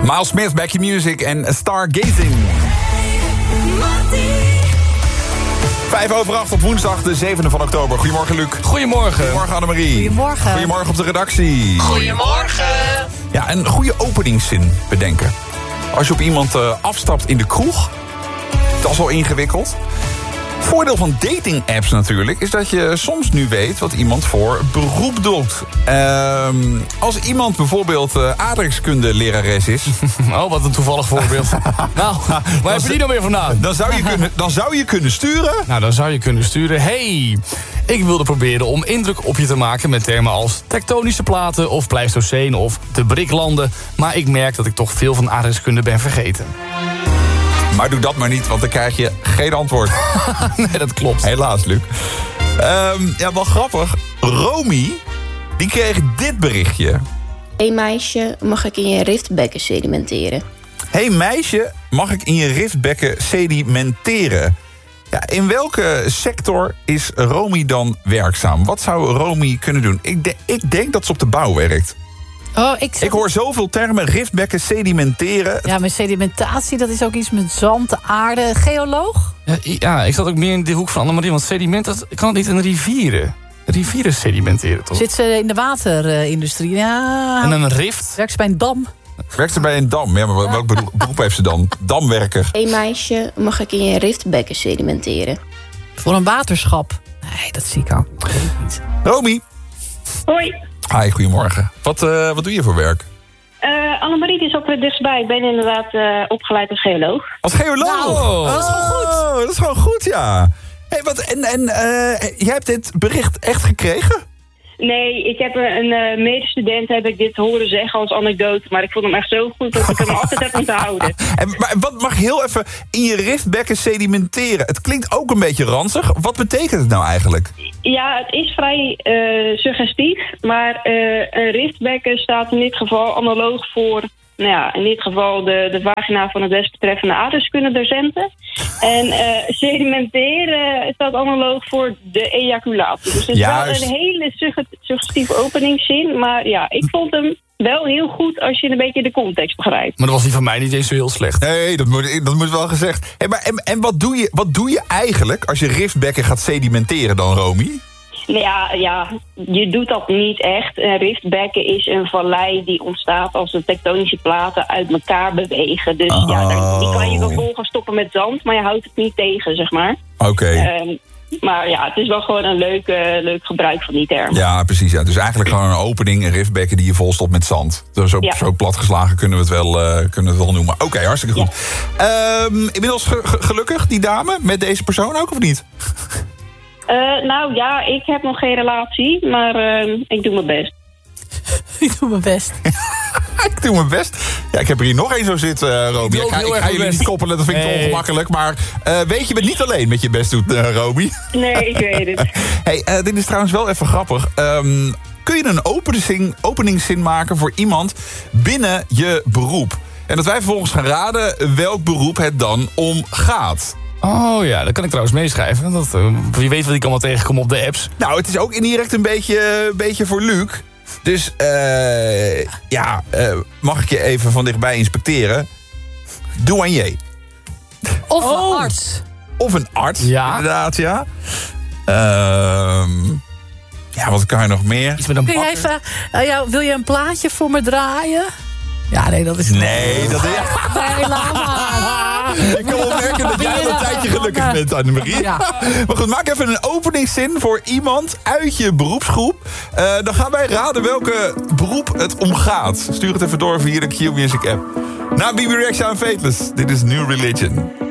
Miles Smith, Back in Music en Stargazing. 7:05 op woensdag, de 7e van oktober. Goedemorgen, Luc. Goedemorgen. Goedemorgen, Annemarie. Goedemorgen. Goedemorgen op de redactie. Goedemorgen. Ja, een goede openingszin bedenken. Als je op iemand afstapt in de kroeg, dat is al ingewikkeld. Voordeel van dating-apps natuurlijk is dat je soms nu weet wat iemand voor beroep doet. Als iemand bijvoorbeeld aardrijkskunde-lerares is... Oh, wat een toevallig voorbeeld. Nou, waar heb je die dan weer vandaan? Dan zou je kunnen sturen... Nou, dan zou je kunnen sturen... Hey, ik wilde proberen om indruk op je te maken met termen als tektonische platen of Pleistocene of de BRIC-landen. Maar ik merk dat ik toch veel van aardrijkskunde ben vergeten. Maar doe dat maar niet, want dan krijg je geen antwoord. Nee, dat klopt. Helaas, Luc. Ja, wel grappig. Romy, die kreeg dit berichtje. Hey meisje, mag ik in je riftbekken sedimenteren? Hey meisje, mag ik in je riftbekken sedimenteren? Ja, in welke sector is Romy dan werkzaam? Wat zou Romy kunnen doen? Ik denk dat ze op de bouw werkt. Oh, Ik hoor zoveel termen, riftbekken, sedimenteren. Ja, maar sedimentatie, dat is ook iets met zand, aarde. Geoloog? Ja, ik zat ook meer in de hoek van Annemarie, want sediment, dat kan het niet in rivieren. Rivieren sedimenteren, toch? Zit ze in de waterindustrie? Ja. En een rift? Werkt ze bij een dam? Werkt ze bij een dam? Ja, maar welk beroep heeft ze dan? Damwerker. Hey meisje, mag ik in je riftbekken sedimenteren? Voor een waterschap? Nee, dat zie ik al. Dat weet ik niet. Romy. Hoi, Hi, goedemorgen. Wat doe je voor werk? Annemarie is ook weer dichtstbij. Ik ben inderdaad opgeleid als geoloog. Als geoloog? Nou, dat is gewoon goed. Oh, dat is gewoon goed, ja. Hey, jij hebt dit bericht echt gekregen? Nee, ik heb een medestudent heb ik dit horen zeggen als anekdote. Maar ik vond hem echt zo goed dat ik hem altijd heb onthouden. Maar wat mag heel even in je riftbekken sedimenteren? Het klinkt ook een beetje ranzig. Wat betekent het nou eigenlijk? Ja, het is vrij suggestief. Maar een riftbekken staat in dit geval analoog voor... Nou ja, in dit geval de vagina van het desbetreffende aardrijkskundedocenten. En sedimenteren staat analoog voor de ejaculatie. Dus het is wel een hele suggestieve openingszin. Maar ja, ik vond hem wel heel goed als je een beetje de context begrijpt. Maar dat was die van mij niet eens zo heel slecht. Nee, dat moet wel gezegd. Hey, maar wat doe je eigenlijk als je riftbekken gaat sedimenteren dan, Romy? Nou ja, je doet dat niet echt. Een riftbekken is een vallei die ontstaat als de tektonische platen uit elkaar bewegen. Dus ja, die kan je vervolgens stoppen met zand, maar je houdt het niet tegen, zeg maar. Oké. Maar ja, het is wel gewoon een leuk gebruik van die term. Ja, precies. Ja. Dus eigenlijk gewoon een opening, een riftbekken die je volstopt met zand. Dus zo platgeslagen kunnen we het wel noemen. Oké, hartstikke goed. Ja. Inmiddels gelukkig, die dame, met deze persoon ook, of niet? Nou ja, ik heb nog geen relatie, maar ik doe mijn best. Ik doe mijn best. Ik doe mijn best. Ja, ik heb er hier nog één zo zitten, Romy. Ik ga jullie niet koppelen, dat vind ik te ongemakkelijk. Maar weet je bent niet alleen met je best doet, Romy. Nee, ik weet het. Hey, dit is trouwens wel even grappig. Kun je een openingszin maken voor iemand binnen je beroep? En dat wij vervolgens gaan raden welk beroep het dan om gaat. Oh ja, dat kan ik trouwens meeschrijven. Wie weet wat ik allemaal tegenkom op de apps. Nou, het is ook indirect een beetje voor Luc. Dus mag ik je even van dichtbij inspecteren? Douanier. Of een arts. Of een arts, ja. Inderdaad, ja. Ja, wat kan je nog meer? Iets met een Kun je bakker. even, wil je een plaatje voor me draaien? Ja, nee, dat is... Nee, dat is... Nee, laat maar. Ik kan wel merken dat jij al een tijdje gelukkig bent, Annemarie. Ja. Maar goed, maak even een openingszin voor iemand uit je beroepsgroep. Dan gaan wij raden welke beroep het om gaat. Stuur het even door via de Q-Music app. Na BB Rexha en Fateless. Dit is New Religion.